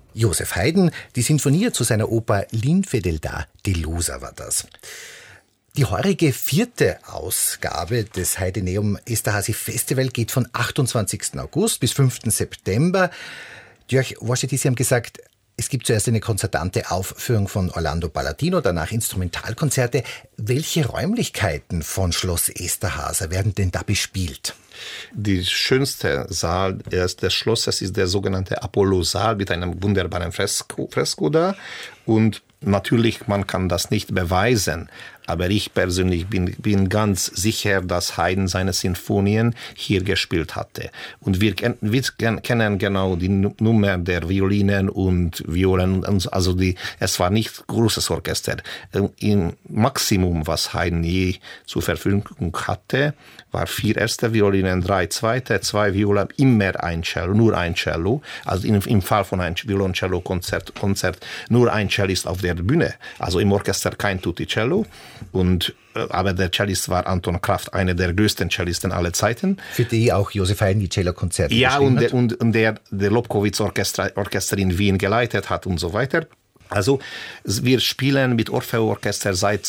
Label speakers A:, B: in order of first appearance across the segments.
A: Joseph Haydn, die Sinfonie zu seiner Oper L'Infedeltà delusa war das. Die heurige 4. Ausgabe des Heideneum Esterházy Festival geht von 28. August bis 5. September. György Warschetti, Sie haben gesagt, es gibt zuerst eine konzertante Aufführung von Orlando Palladino, danach Instrumentalkonzerte. Welche Räumlichkeiten von Schloss Esterházy werden denn da bespielt?
B: Die schönste Saal des Schlosses ist der sogenannte Apollo-Saal mit einem wunderbaren Fresko da. Und natürlich, man kann das nicht beweisen, aber ich persönlich bin ganz sicher, dass Haydn seine Sinfonien hier gespielt hatte. Und wir kennen genau die Nummer der Violinen und Violen. Also es war nicht großes Orchester. Im Maximum, was Haydn je zur Verfügung hatte, war 4 erste Violinen, 3 zweite, 2 Violen, immer ein Cello, nur ein Cello. Also im Fall von einem Violoncello-Konzert, nur ein Cellist auf der Bühne. Also im Orchester kein Tutti Cello. Aber der Cellist war Anton Kraft, einer der größten Cellisten aller Zeiten.
A: Für die auch Joseph Haydn die Cello-Konzerte
B: geschrieben hat. Und der Lobkowitz-Orchester in Wien geleitet hat und so weiter. Also wir spielen mit Orfeo-Orchester seit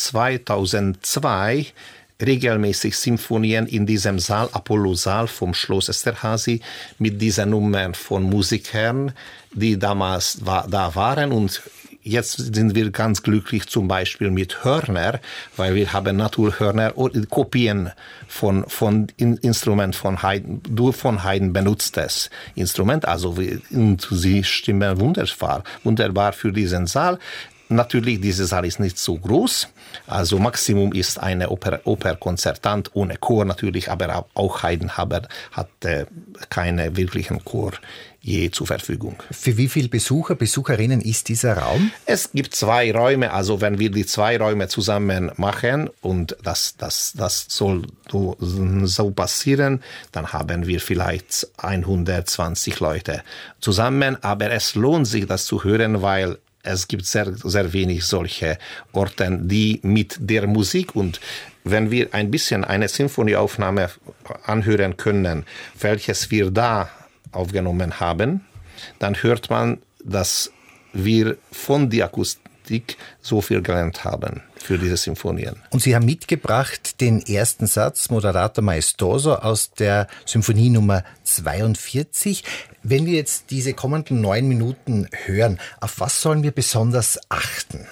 B: 2002 regelmäßig Symphonien in diesem Saal, Apollo-Saal vom Schloss Esterházy, mit dieser Nummer von Musikern, die damals da waren. Und jetzt sind wir ganz glücklich zum Beispiel mit Hörner, weil wir haben Naturhörner und Kopien von Instrument von Haydn, durch von Haydn benutztes Instrument. Also und sie stimmen wunderbar für diesen Saal. Natürlich, dieser Saal ist nicht so groß. Also Maximum ist eine Operkonzertant ohne Chor natürlich, aber auch Haydn hatte keine wirklichen Chor je zur Verfügung.
A: Für wie viele Besucherinnen ist dieser Raum?
B: Es gibt 2 Räume, also wenn wir die 2 Räume zusammen machen und das soll so passieren, dann haben wir vielleicht 120 Leute zusammen, aber es lohnt sich, das zu hören, weil es gibt sehr, sehr wenig solche Orte, die mit der Musik und wenn wir ein bisschen eine Sinfonieaufnahme anhören können, welches wir da aufgenommen haben, dann hört man, dass wir von der Akustik so viel gelernt haben für diese Sinfonien.
A: Und Sie haben mitgebracht den ersten Satz, Moderato Maestoso, aus der Symphonie Nummer 42. Wenn wir jetzt diese kommenden 9 Minuten hören, auf was sollen wir besonders achten?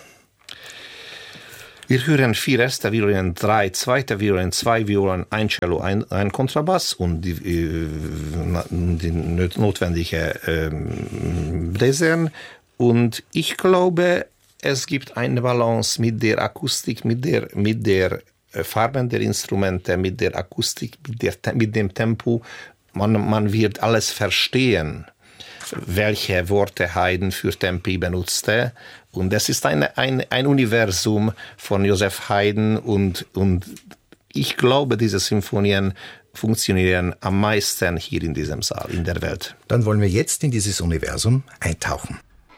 B: Wir hören 4 erste Violinen, 3 zweite Violinen, 2 Violen, ein Cello, ein Kontrabass und die notwendige Bläsern. Und ich glaube, es gibt eine Balance mit der Akustik, mit der Farben der Instrumente, mit der Akustik, mit dem Tempo. Man wird alles verstehen, welche Worte Haydn für Tempi benutzte. Und es ist ein Universum von Joseph Haydn und ich glaube, diese Symphonien funktionieren am meisten hier in diesem Saal, in der Welt.
A: Dann wollen wir jetzt in dieses Universum eintauchen.